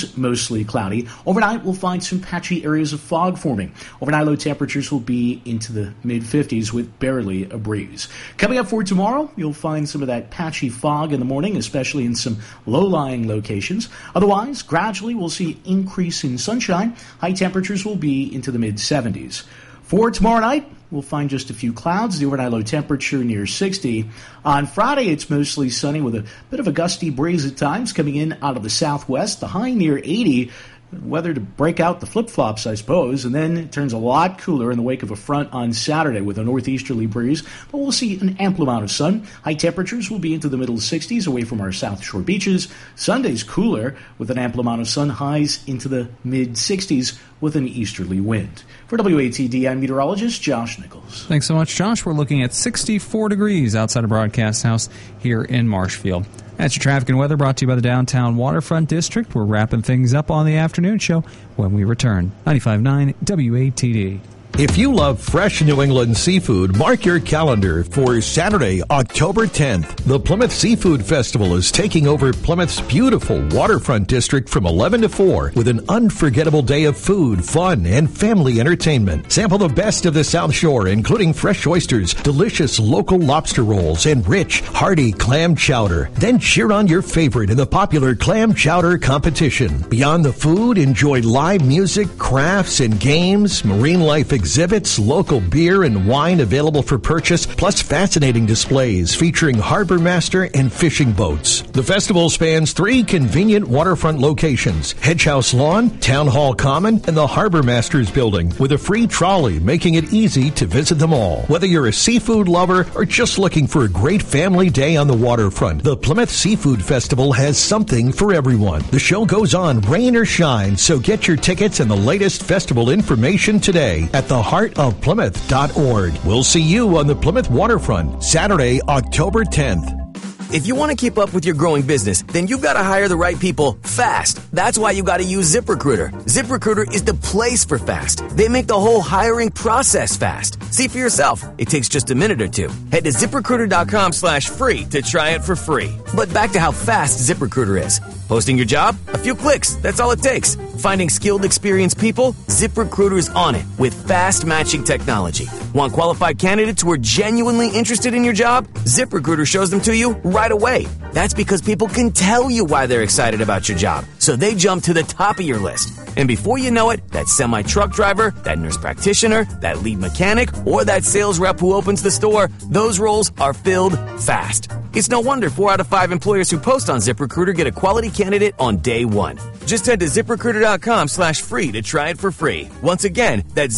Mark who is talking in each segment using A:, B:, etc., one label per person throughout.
A: is mostly cloudy. Overnight, we'll find some patchy areas of fog forming. Overnight low temperatures will be into the mid-50s with barely a breeze. Coming up for tomorrow, you'll find some of that patchy fog in the morning, especially in some low-lying locations. Otherwise, gradually we'll see increase in sunshine. High temperatures will be into the mid-70s. For tomorrow night, we'll find just a few clouds, the overnight low temperature near 60. On Friday, it's mostly sunny with a bit of a gusty breeze at times coming in out of the southwest, the high near 80. Weather to break out the flip-flops, I suppose, and then it turns a lot cooler in the wake of a front on Saturday with a northeasterly breeze, but we'll see an ample amount of sun. High temperatures will be into the middle 60s away from our South Shore beaches. Sunday's cooler with an ample amount of sun, highs into the mid-60s with an easterly wind. For WATD, I'm meteorologist Josh Nichols.
B: Thanks so much, Josh. We're looking at 64 degrees outside of Broadcast House here in Marshfield. That's your traffic and weather brought to you by the Downtown Waterfront District. We're wrapping things up on the afternoon show when we return. 95.9 WATD.
C: If you love fresh New England seafood, mark your calendar for Saturday, October 10th. The Plymouth Seafood Festival is taking over Plymouth's beautiful waterfront district from 11 to 4 with an unforgettable day of food, fun, and family entertainment. Sample the best of the South Shore, including fresh oysters, delicious local lobster rolls, and rich, hearty clam chowder. Then cheer on your favorite in the popular clam chowder competition. Beyond the food, enjoy live music, crafts, and games, marine life exhibits, local beer and wine available for purchase, plus fascinating displays featuring harbor master and fishing boats. The festival spans 3 convenient waterfront locations: Hedge House Lawn, Town Hall Common, and the Harbor Masters Building, with a free trolley making it easy to visit them all. Whether you're a seafood lover or just looking for a great family day on the waterfront, the Plymouth Seafood Festival has something for everyone. The show goes on rain or shine, so get your tickets and the latest festival information today at theheartofplymouth.org. We'll see you on the Plymouth Waterfront, Saturday, October 10th.
D: If you want to keep up with your growing business, then you've got to hire the right people fast. That's why you got to use ZipRecruiter. ZipRecruiter is the place for fast. They make the whole hiring process fast. See for yourself. It takes just a minute or two. Head to ZipRecruiter.com/free to try it for free. But back to how fast ZipRecruiter is. Posting your job? A few clicks. That's all it takes. Finding skilled, experienced people? ZipRecruiter's on it with fast matching technology. Want qualified candidates who are genuinely interested in your job? ZipRecruiter shows them to you right away. That's because people can tell you why they're excited about your job, so they jump to the top of your list. And before you know it, that semi-truck driver, that nurse practitioner, that lead mechanic, or that sales rep who opens the store, those roles are filled fast. It's no wonder 4 out of 5 employers who post on ZipRecruiter get a quality candidate on day one. Just head to ZipRecruiter.com/free to try it for free. Once again, that's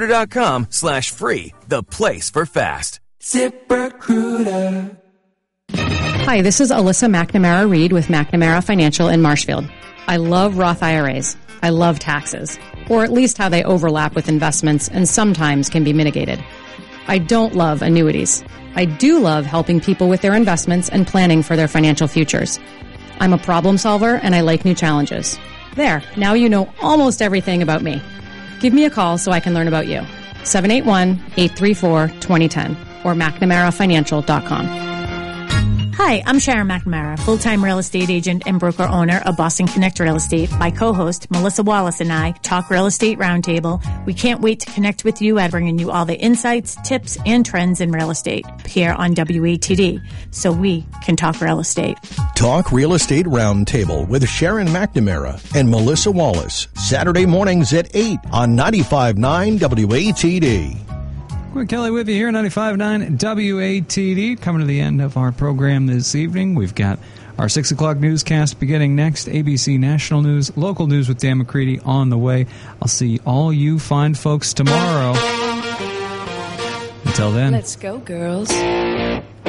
D: ZipRecruiter.com/free, the place for fast. ZipRecruiter.
E: Hi, this is Alyssa McNamara Reed with McNamara Financial in Marshfield. I love Roth IRAs. I love taxes, or at least how they overlap with investments and sometimes can be mitigated. I don't love annuities. I do love helping people with their investments and planning for their financial futures. I'm a problem solver and I like new challenges. There, now you know almost everything about me. Give me a call so I can learn about you. 781-834-2010 or McNamaraFinancial.com.
F: Hi, I'm Sharon McNamara, full-time real estate agent and broker-owner of Boston Connect Real Estate. My co-host, Melissa Wallace, and I talk Real Estate Roundtable. We can't wait to connect with you at bringing you all the insights, tips, and trends in real estate here on WATD, so we can talk real estate.
C: Talk Real Estate Roundtable with Sharon McNamara and Melissa Wallace, Saturday mornings at 8 on 95.9 WATD.
B: Quick Kelly with you here, 95.9 WATD. Coming to the end of our program this evening. We've got our 6 o'clock newscast beginning next. ABC National News, local news with Dan McCready on the way. I'll see all you fine folks tomorrow. Until then.
G: Let's go, girls.